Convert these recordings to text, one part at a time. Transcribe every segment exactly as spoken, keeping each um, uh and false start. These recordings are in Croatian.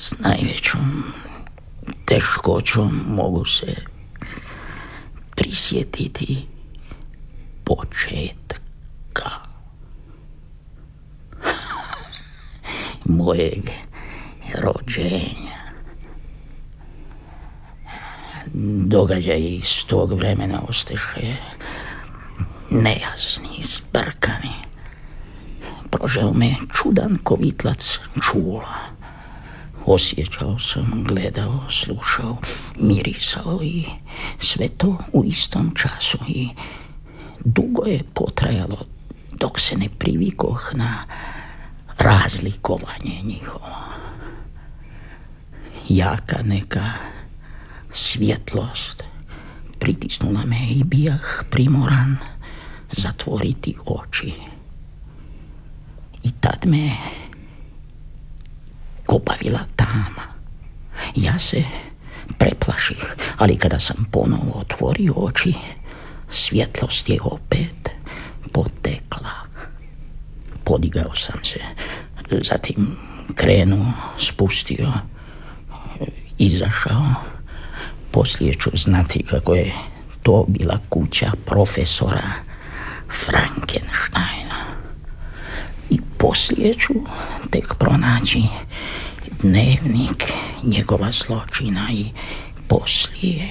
S najvećom teškoćom mogu se prisjetiti početka mojeg rođenja. Događaji iz tog vremena osteše nejasni, zbrkani. Prožeo me čudan kovitlac čula. Osjećao sam, gledao, slušao, mirisao i sve to u istom času. I dugo je potrajalo dok se ne privikoh na razlikovanje njihovo. Jaka neka svjetlost pritisnula me i bijah primoran zatvoriti oči. I tad me obavila tama. Ja se preplaših, ali kada sam ponovo otvorio oči, svjetlost je opet potekla. Podigao sam se, zatim krenuo, spustio, izašao. Poslije ću znati kako je to bila kuća profesora Frankensteina. I poslije ću tek pronaći dnevnik njegova zločina i poslije.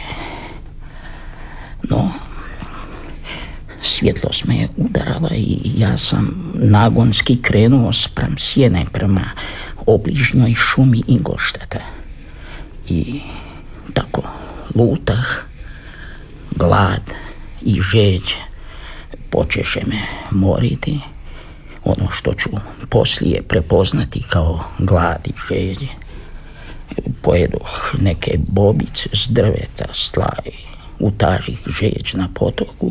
No, svjetlost me je udarala i ja sam nagonski krenuo spram sjene prema obližnjoj šumi Ingolštata. I tako lutah, glad i žeđ počeše me moriti. Ono što ću poslije prepoznati kao glad i žeđ. Pojedoh neke bobice s drveta, sla i utažih žeđ na potoku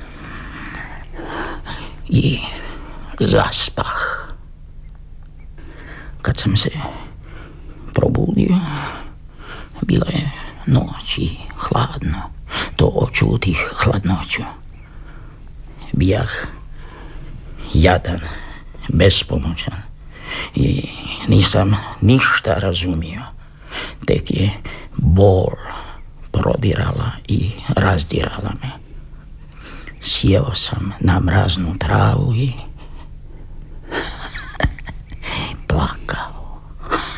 i zaspah. Kad sam se probudio, bilo je noć i hladno. To očutih hladnoću. Bijah jadan, bespomoćan i nisam ništa razumio. Tek je bol prodirala i razdirala me. Sjeo sam na mraznu travu i plakao.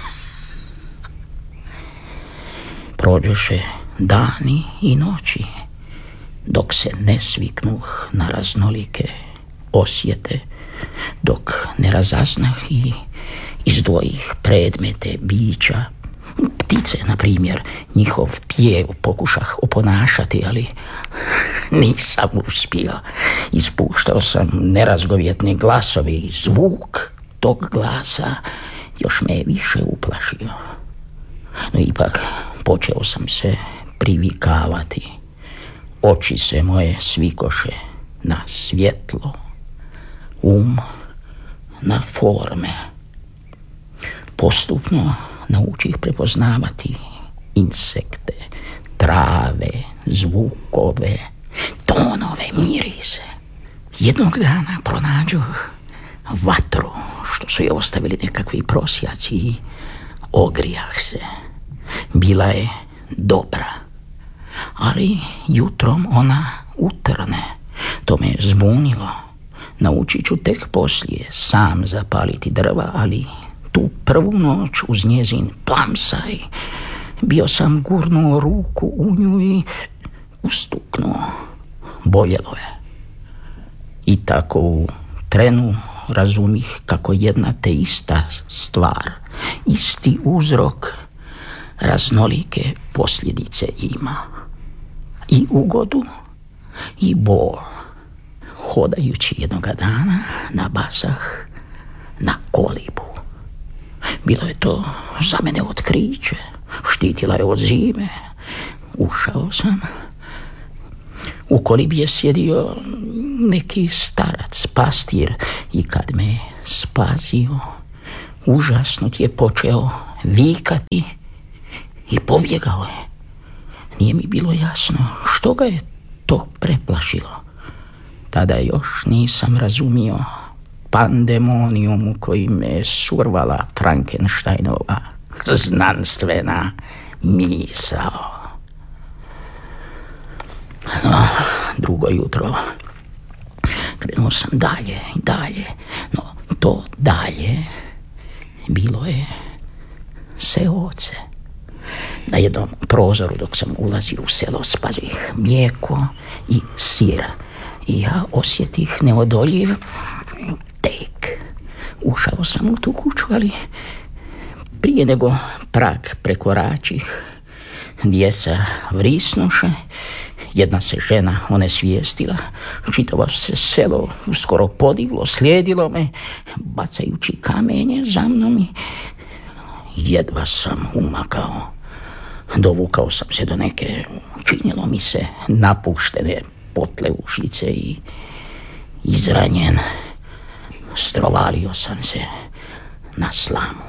Prođoše dani i noći dok se ne sviknuh na raznolike osjete, dok ne razaznah i izdvojih predmete bića. Ptice, na primjer, njihov pjev pokušah oponašati, ali nisam uspio. Ispuštao sam nerazgovjetne glasovi i zvuk tog glasa još me je više uplašio. No ipak počeo sam se privikavati. Oči se moje svikoše na svjetlo, um na forme. Postupno naučih prepoznavati insekte, trave, zvukove, tonove, mirise. Jednog dana pronađoh vatru što su je ostavili nekakvi prosjaci i ogrijah se. Bila je dobra, ali jutrom ona utrne. To me je zbunilo. Naučit ću tek poslije sam zapaliti drva, ali tu prvu noć uz njezin plamsaj bio sam gurnuo ruku u nju i ustuknuo. Boljelo je. I tako u trenu razumih kako jedna te ista stvar, isti uzrok, raznolike posljedice ima. I ugodu i bol. Hodajući jednoga dana na basah na kolibu. Bilo je to za mene otkriće. Štitila je od zime. Ušao sam. U kolibi je sjedio neki starac, pastir, i kad me je spazio, užasnut je počeo vikati i pobjegao je. Nije mi bilo jasno što ga je to preplašilo. Tada još nisam razumio pandemonium u koji me je survala Frankensteinova znanstvena misao. No, drugo jutro krenuo sam dalje i dalje, no to dalje bilo je seoce. Na jednom prozoru dok sam ulazio u selo spazih mlijeko i sir i ja osjetih neodoljiv tek. Ušao sam u tu kuću, ali prije nego prag prekoračih, djeca vrisnuše, jedna se žena onesvijestila, čitavo se selo uskoro podiglo, slijedilo me, bacajući kamenje za mnom i jedva sam umakao. Dovukao sam se do neke, činilo mi se, napuštene potleušice i izranjen strovalio sam se na slamu.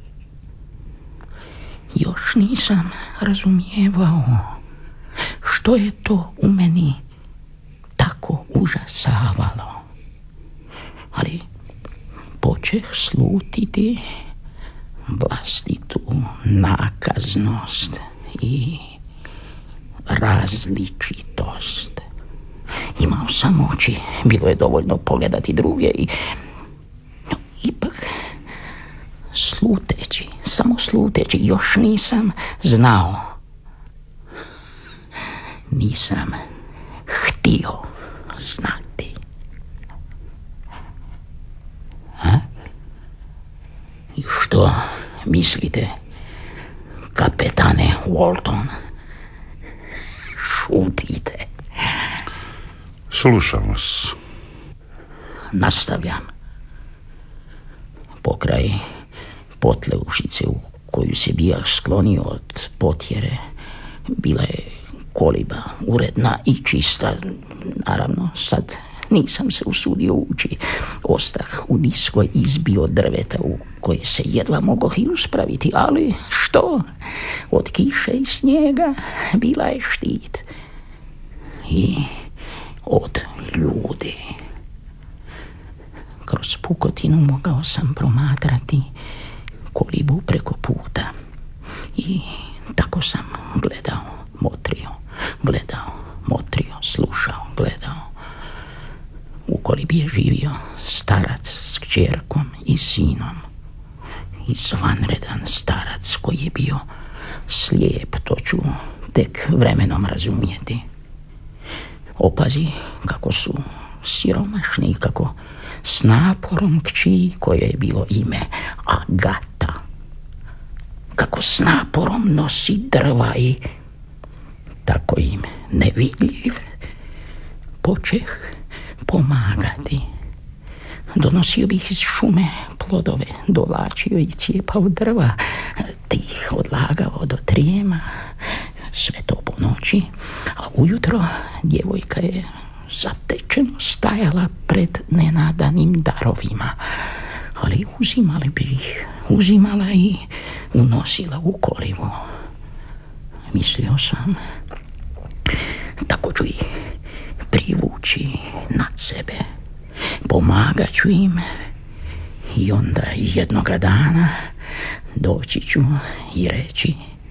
Još nisam razumijevao što je to u meni tako užasavalo, ali počeh slutiti vlastitu nakaznost i različitost. Imao sam oči, bilo je dovoljno pogledati druge i no, ipak sluteći, samo sluteći, još nisam znao. Nisam htio znati. A? I što mislite, kapetane Walton? Šutite. Slušam vas. Nastavljam. Pokraj potleušice u koju se bijaš sklonio od potjere bila je koliba, uredna i čista. Naravno, sad nisam se usudio ući. Ostah u niskoj izbi od drveta u koje se jedva mogo i uspraviti, ali što? Od kiše i snijega bila je štit. I od ljudi. Kroz pukotinu mogao sam promatrati kolibu preko puta. I tako sam gledao, motrio, gledao, motrio, slušao, gledao. U kolibi je živio starac s kćerkom i sinom. Izvanredan starac koji je bio slijep, to ću tek vremenom razumjeti. Opazi kako su siromašni i kako s naporom kći, koje je bilo ime Agata, kako s naporom nosi drva i tako im nevidljiv počeh pomagati. Donosio bih iz šume plodove, dovlačio i cijepao drva, te ih odlagao do trijema, sve to po noći, a ujutro djevojka je zatečeno stajala pred nenadanim darovima, ali uzimali bi ih, uzimala i unosila u kolibu. Mislio sam, tako ću ih privući na sebe, pomagat ću im i onda jednoga dana doći ću i reći: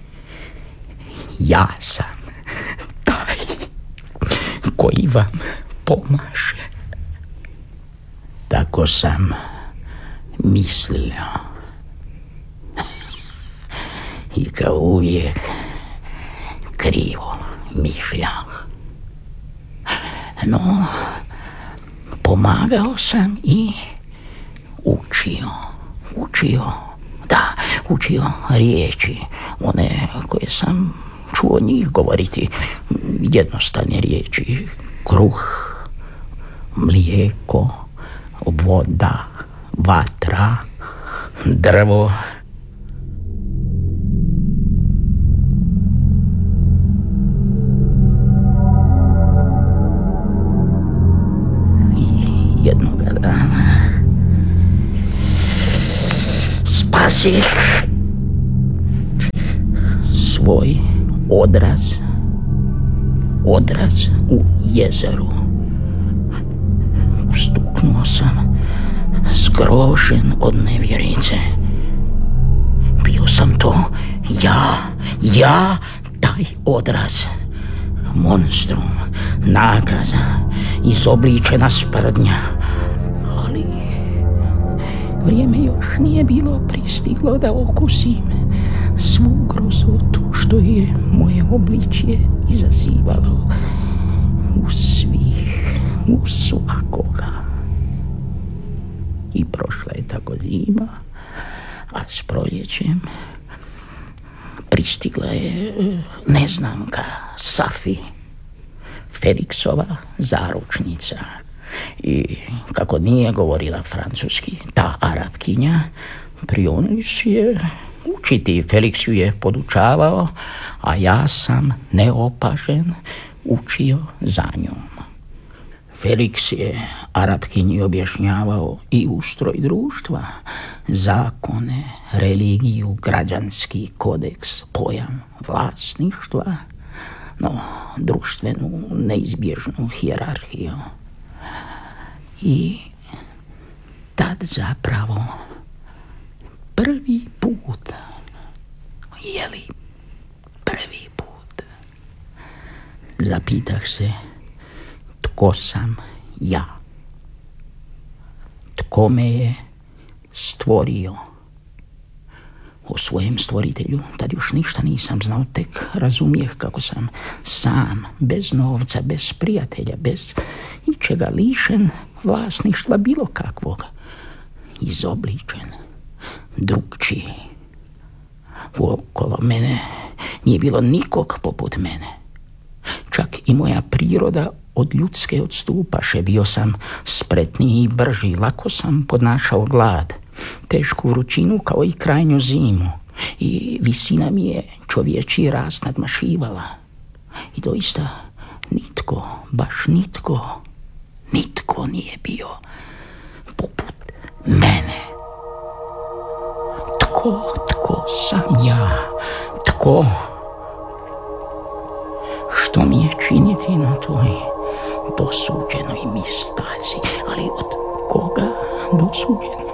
ja sam taj koji vam pomaže. Tako sam mislio. I kao uvijek krivo mišljao. No, pomagao sam i učio, učio, da, učio riječi, one koje sam čuo njih govoriti, jednostavne riječi: kruh, mlijeko, voda, vatra, drvo. Jednoga dana spasih svoj odraz, odraz u jezeru. Ustuknuo sam zgrožen od nevjerice. Bio sam to, ja, ja, taj odraz. Monstrum, nakaza, izobličena sprdnja. Ali vrijeme još nije bilo pristiglo da okusim svu grozotu što je moje obličje izazivalo u svih, u svakoga. I prošla je tako zima, a s proljećem pristigla je neznanka Safi, Feliksova zaručnica. I kako nije govorila francuski, ta Arapkinja, prionuš je učiti. Feliks ju je podučavao, a ja sam neopažen učio za njom. Feliks je Arapkinji objašnjavao i ustroj društva, zakone, religiju, građanski kodeks, pojam vlasništva, no društvenu neizbježnu hijerarhiju. I tad zapravo prvi put, jeli prvi put, zapitah se tko sam ja, tko me je stvorio. O svojem stvoritelju tad još ništa nisam znao, tek razumijeh kako sam sam, bez novca, bez prijatelja, bez ičega, lišen vlasništva bilo kakvog, izobličen, drugčiji. Okolo mene nije bilo nikog poput mene. Čak i moja priroda od ljudske odstupaše. Bio sam spretniji i brži, lako sam podnašao glad, tešku vrućinu kao i krajnju zimu, i visina mi je čovječji rast nadmašivala. I doista nitko, baš nitko, nitko nije bio poput mene. Tko, tko sam ja? Tko? Što mi je činiti na toj dosuđenoj mi stazi? Ali od koga dosuđenoj?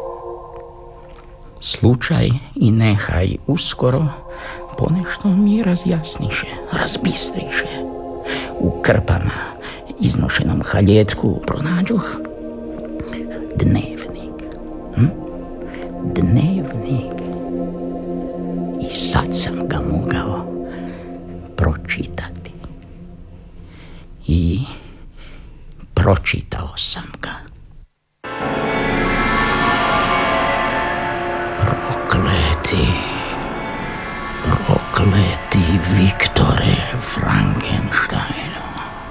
Slučaj i nehaj uskoro ponešto mi razjasniše, razbistriše. U krpama iznošenom haljetku pronađoh dnevnik. Hm? Dnevnik. I sad sam ga mogao pročitati. I pročitao sam ga. Prokleti, prokleti Viktore Frankensteinu.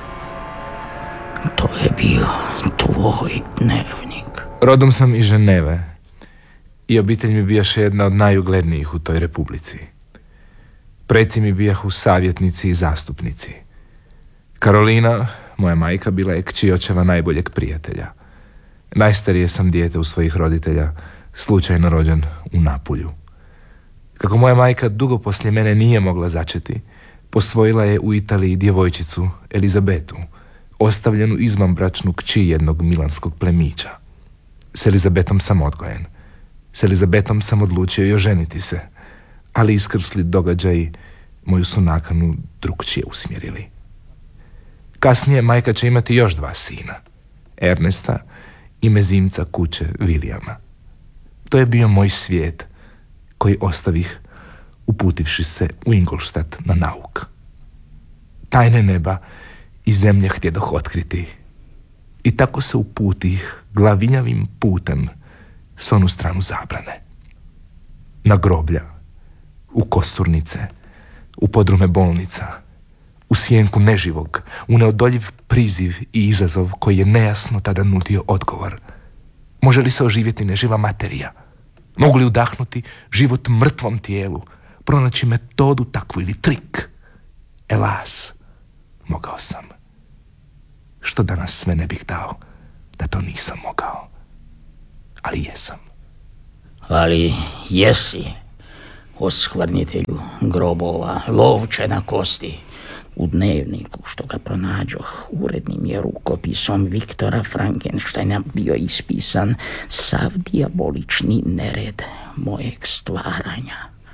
To je bio tvoj dnevnik. Rodom sam iz Ženeve i obitelj mi bijaše jedna od najuglednijih u toj republici. Preci mi bijahu savjetnici i zastupnici. Karolina, moja majka, bila je kći očeva najboljeg prijatelja. Najstarije sam dijete u svojih roditelja, slučajno rođen u Napulju. Kako moja majka dugo poslije mene nije mogla začeti, posvojila je u Italiji djevojčicu Elizabetu, ostavljenu izvanbračnu kći jednog milanskog plemića. S Elizabetom sam odgojen. S Elizabetom sam odlučio i oženiti se, ali iskrsli događaji moju su nakanu drukčije usmjerili. Kasnije majka će imati još dva sina, Ernesta i mezimca kuće Vilijama. To je bio moj svijet koji ostavih uputivši se u Ingolstadt na nauk. Tajne neba i zemlje htjedoh otkriti i tako se uputih glavinjavim putem s onu stranu zabrane. Na groblja, u kosturnice, u podrume bolnica, u sjenku neživog, u neodoljiv priziv i izazov koji je nejasno tada nudio odgovor. Može li se oživjeti neživa materija? Mogu li udahnuti život mrtvom tijelu? Pronaći metodu takvu ili trik? Elas, mogao sam. Što danas sve ne bih dao da to nisam mogao. Ali jesam. Ali jesi, oskvrnitelju grobova, lovče na kosti. U dnevniku što ga pronađoh urednim je rukopisom Viktora Frankensteina bio ispisan sav dijabolični nered mojeg stvaranja.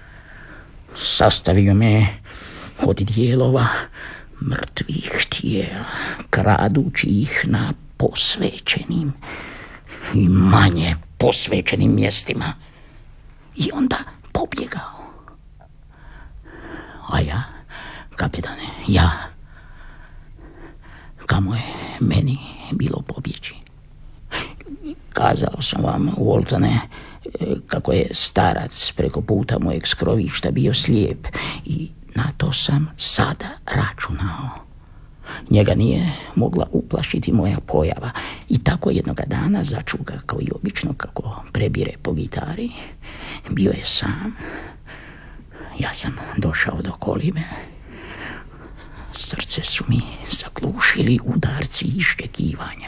Sastavio me od dijelova mrtvih tijela, kradući ih na posvećenim i manje posvećenim mjestima. I onda pobjegao. A ja, kapetane, ja, kamo je meni bilo pobjeći? Kazao sam vam, Waltone, kako je starac preko puta mojeg skrovišta bio slijep i na to sam sada računao. Njega nije mogla uplašiti moja pojava i tako jednoga dana začuga kao i obično kako prebire po gitari. Bio je sam. Ja sam došao do kolibe. Srce su mi zaglušili udarci iščekivanja.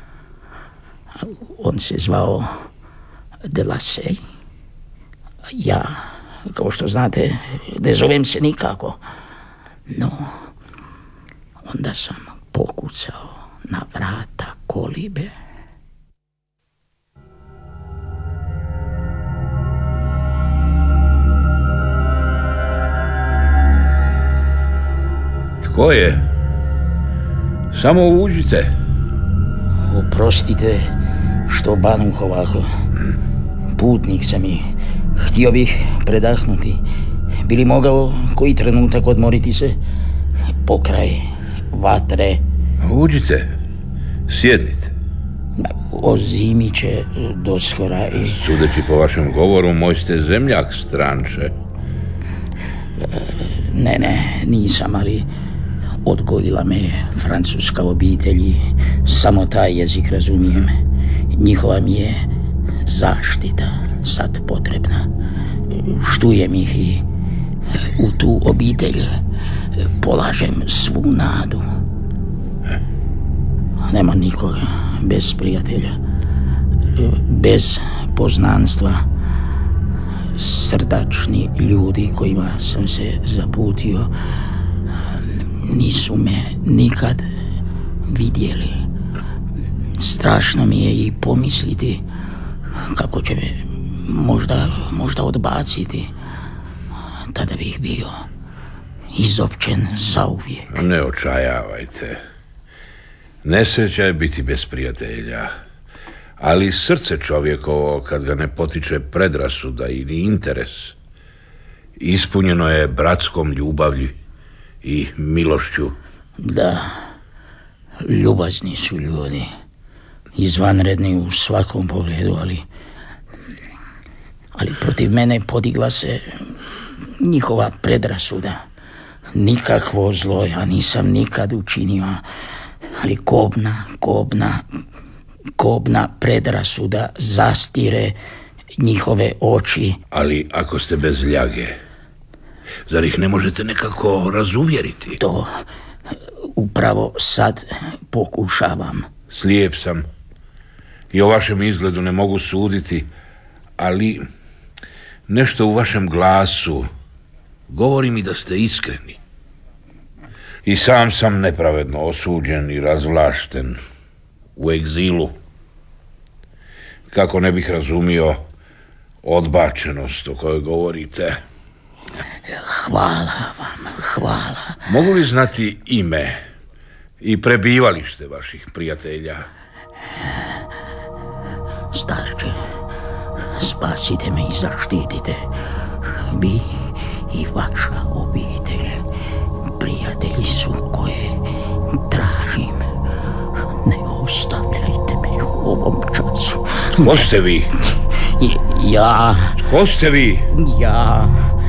On se zvao Delasej. Ja, kao što znate, ne zovem se nikako. No, onda sam pokucao na vrata kolibe. Tko je? Samo uđite. Oprostite što banuh ovako. Putnik sam i htio bih predahnuti. Bi li mogao koji trenutak odmoriti se pokraj vatre? Uđite, sjednite. O zimi će doskora i... Sudeći po vašem govoru, moj ste zemljak, stranče. Ne, ne, nisam, ali odgojila me francuska obitelj i samo taj jezik razumijem. Njihova mi je zaštita sad potrebna. Štujem ih i u tu obitelj polažem svu nadu. Nema nikoga bez prijatelja, bez poznanstva. Srdačni ljudi kojima sam se zaputio nisu me nikad vidjeli. Strašno mi je i pomisliti kako će me možda, možda odbaciti. Tada bih bio izopćen zauvijek. Ne očajavajte. Nesreća je biti bez prijatelja. Ali srce čovjekovo, kad ga ne potiče predrasuda ili interes, ispunjeno je bratskom ljubavlji i milošću. Da, ljubazni su ljudi, izvanredni u svakom pogledu, ali ali protiv mene podigla se njihova predrasuda. Nikakvo zlo ja nisam nikad učinio, ali kobna, kobna, kobna predrasuda zastire njihove oči. Ali ako ste bez ljage, zar ih ne možete nekako razuvjeriti? To upravo sad pokušavam. Slijep sam i o vašem izgledu ne mogu suditi, ali nešto u vašem glasu govori mi da ste iskreni. I sam sam nepravedno osuđen i razvlašten u egzilu. Kako ne bih razumio odbačenost o kojoj govorite? Hvala vam, hvala. Mogu li znati ime i prebivalište vaših prijatelja? Starče, spasite me i zaštitite. Vi i vaša obitelj prijatelji su koje tražim. Ne ostavljajte me u ovom času. Ko ste vi? Ja... Ko ste vi? Ja...